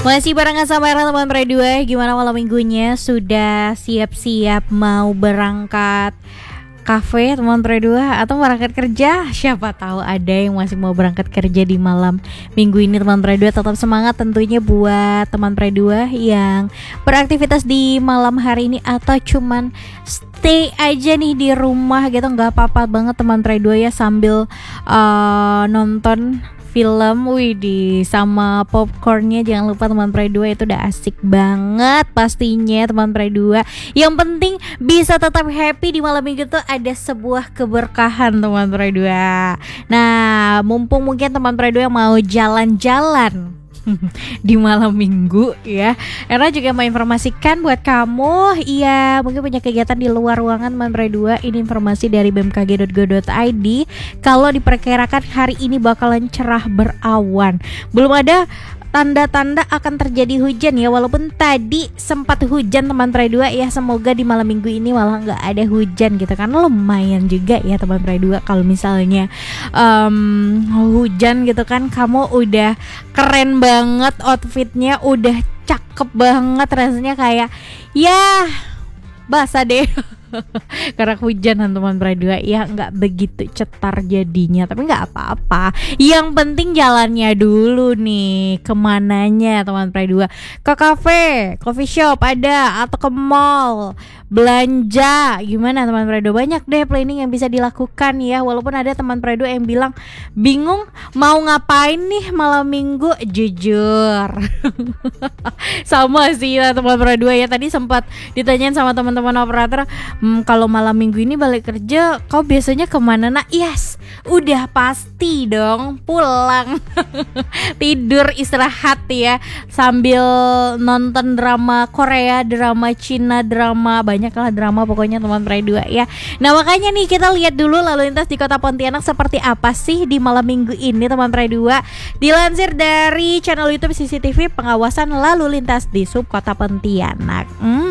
Masih barengan sama Era teman Pre 2. Gimana malam minggunya? Sudah siap-siap mau berangkat kafe teman Pre 2 atau berangkat kerja? Siapa tahu ada yang masih mau berangkat kerja di malam minggu ini teman Pre 2. Tetap semangat tentunya buat teman Pre 2 yang beraktivitas di malam hari ini atau cuman stay aja nih di rumah gitu. Gak apa-apa banget teman Pre 2 ya, sambil nonton film widih sama popcornnya. Jangan lupa teman Pre 2, itu udah asik banget pastinya teman Pre 2. Yang penting bisa tetap happy di malam minggu tuh ada sebuah keberkahan teman Pre 2. Nah, mumpung mungkin teman Pre 2 mau jalan-jalan di malam minggu ya, Era juga mau informasikan buat kamu, iya mungkin punya kegiatan di luar ruangan teman Pre 2. Ini informasi dari bmkg.go.id. Kalau diperkirakan hari ini bakalan cerah berawan, belum ada tanda-tanda akan terjadi hujan ya, walaupun tadi sempat hujan teman Pre 2 ya. Semoga di malam minggu ini malah nggak ada hujan gitu, karena lumayan juga ya teman Pre 2 kalau misalnya hujan gitu kan. Kamu udah keren banget outfitnya, udah cakep banget rasanya, kayak ya basah deh karena hujan teman Pre 2 ya, nggak begitu cetar jadinya, tapi nggak apa-apa. Yang penting jalannya dulu nih, kemananya teman Pre 2? Ke cafe, coffee shop ada, atau ke mall belanja, gimana teman Pre 2? Banyak deh planning yang bisa dilakukan ya. Walaupun ada teman Pre 2 yang bilang bingung mau ngapain nih malam minggu, jujur sama sih ya teman Pre 2 ya. Tadi sempat ditanyain sama teman-teman operator, kalau malam minggu ini balik kerja kau biasanya kemana? Nah, yes, udah pasti dong pulang tidur istirahat ya, sambil nonton drama Korea, drama Cina, drama banyak lah drama pokoknya teman Pre 2 ya. Nah makanya nih kita lihat dulu lalu lintas di kota Pontianak seperti apa sih di malam minggu ini teman Pre 2. Dilansir dari channel YouTube CCTV pengawasan lalu lintas di sub kota Pontianak.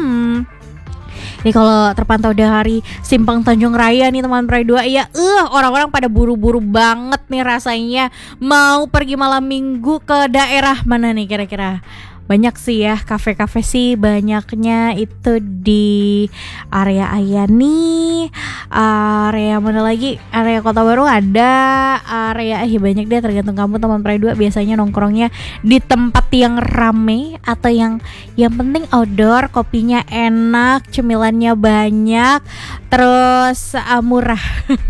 Ini kalau terpantau dari Simpang Tanjung Raya nih teman Pre 2 ya, orang-orang pada buru-buru banget nih rasanya mau pergi malam minggu ke daerah mana nih kira-kira? Banyak sih ya, kafe-kafe sih banyaknya itu di area Ayani, area mana lagi, area Kota Baru ada, area banyak deh, tergantung kamu teman Pre 2 biasanya nongkrongnya di tempat yang rame atau yang penting outdoor, kopinya enak, cemilannya banyak, terus murah.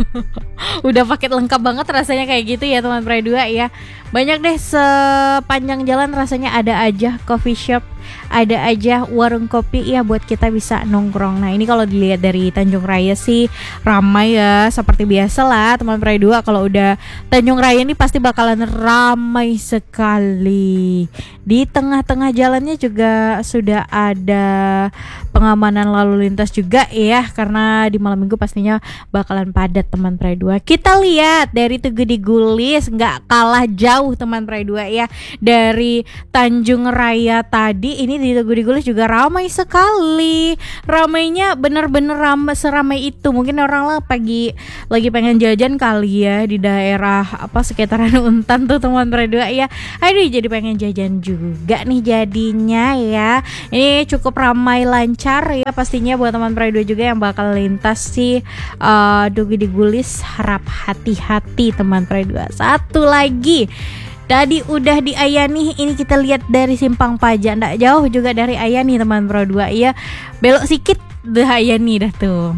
Udah paket lengkap banget rasanya kayak gitu ya teman Pre 2 ya. Banyak deh sepanjang jalan rasanya ada aja coffee shop, ada aja warung kopi ya buat kita bisa nongkrong. Nah ini kalau dilihat dari Tanjung Raya sih ramai ya, seperti biasa lah teman Pre 2. Kalau udah Tanjung Raya ini pasti bakalan ramai sekali. Di tengah-tengah jalannya juga sudah ada pengamanan lalu lintas juga ya, karena di malam minggu pastinya bakalan padat teman Pre 2. Kita lihat dari Tugu di Gulis, nggak kalah jauh teman Pre 2 ya dari Tanjung Raya tadi. Ini di Tugu di Gulis juga ramai sekali. Ramainya bener-bener ramai, seramai itu. Mungkin orang lah pagi lagi pengen jajan kali ya di daerah apa sekitaran Untan tuh teman Pre 2 ya. Aduh jadi pengen jajan juga nih jadinya ya. Ini cukup ramai lancar ya pastinya buat teman Pre 2 juga yang bakal lintas sih Tugu di Gulis. Harap hati-hati teman Pre 2. Satu lagi, tadi udah di Ayani, ini kita lihat dari Simpang Pajak, ndak jauh juga dari Ayani teman Pre 2 ya. Belok sikit udah Ayani dah tuh.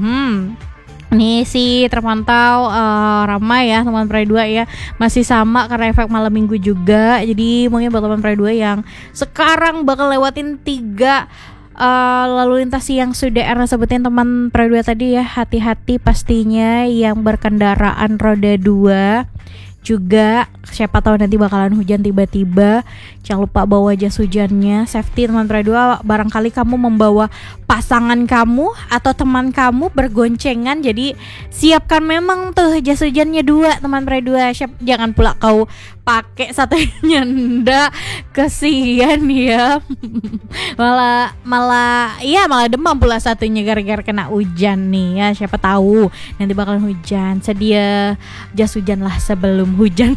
Nih sih terpantau ramai ya teman Pre 2 ya. Masih sama karena efek malam minggu juga. Jadi mungkin buat teman Pre 2 yang sekarang bakal lewatin 3 lalu lintas yang sudah Erna sebutin teman Pre 2 tadi ya, hati-hati pastinya yang berkendaraan roda 2 juga. Siapa tahu nanti bakalan hujan tiba-tiba, jangan lupa bawa jas hujannya, safety teman Pre 2. Barangkali kamu membawa pasangan kamu atau teman kamu bergoncengan, jadi siapkan memang tuh jas hujannya 2 teman Pre 2. Jangan pula kau pakai satunya, ndak, kesian ya. malah demam pula satunya gara-gara kena hujan nih ya. Siapa tahu nanti bakalan hujan, sedia jas hujan lah sebelum sebelum hujan.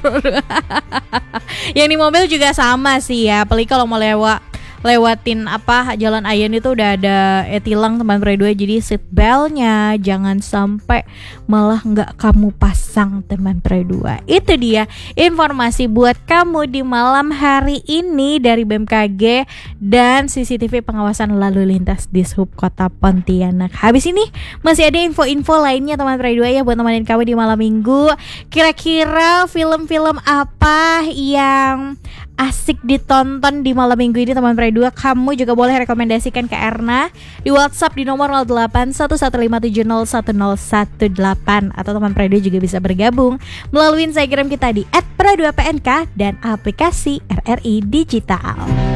Yang di mobil juga sama sih ya, apalagi kalau mau lewatin Jalan Ayan itu udah ada tilang teman Pre 2, jadi seat beltnya jangan sampai malah nggak kamu pasang teman Pre 2. Itu dia informasi buat kamu di malam hari ini dari BMKG dan CCTV pengawasan lalu lintas di Sub Kota Pontianak. Habis ini masih ada info-info lainnya teman Pre 2 ya buat nemenin kamu di malam minggu. Kira-kira film-film apa yang asik ditonton di malam minggu ini teman Pre 2? Kamu juga boleh rekomendasikan ke Erna di WhatsApp di nomor 0811570118, atau teman Pre 2 juga bisa bergabung melalui Instagram kita di @pre2pnk dan aplikasi RRI Digital.